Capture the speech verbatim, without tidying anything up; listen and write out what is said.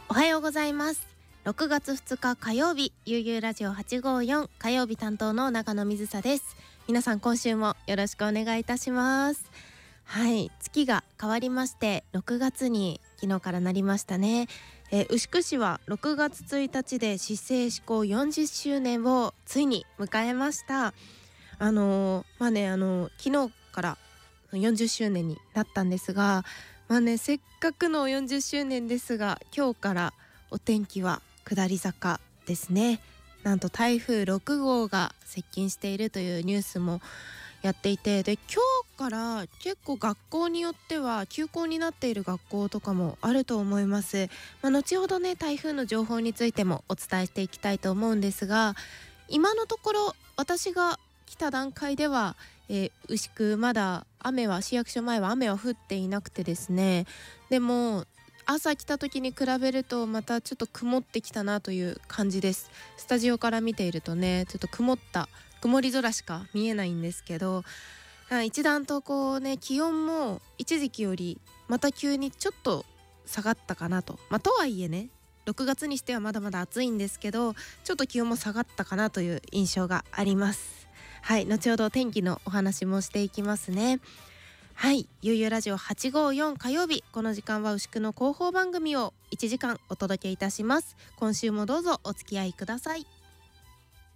おはようございます。ろくがつふつか火曜日、ゆうゆうラジオはちごーよん火曜日担当の長野水沙です。皆さん今週もよろしくお願いいたします。はい、月が変わりましてろくがつに昨日からなりましたね。えー、牛久市はろくがつついたちで市政施行よんじゅっしゅうねんをついに迎えました。あのー、まあねあのー、昨日からよんじゅっしゅうねんになったんですが、まあねせっかくのよんじゅっしゅうねんですが、今日からお天気は下り坂ですね。なんと台風ろくごうが接近しているというニュースもやっていて、で今日から結構学校によっては休校になっている学校とかもあると思います。まあ、後ほどね台風の情報についてもお伝えしていきたいと思うんですが、今のところ私が来た段階では、えー、牛久まだ雨は市役所前は雨は降っていなくてですね、でも朝来た時に比べるとまたちょっと曇ってきたなという感じです。スタジオから見ているとねちょっと曇った曇り空しか見えないんですけど、一段とこうね気温も一時期よりまた急にちょっと下がったかなと、まあ、とはいえねろくがつにしてはまだまだ暑いんですけど、ちょっと気温も下がったかなという印象があります。はい、後ほど天気のお話もしていきますね。はい、ゆうゆうラジオはちごーよん火曜日、この時間は牛久の広報番組をいちじかんお届けいたします。今週もどうぞお付き合いください。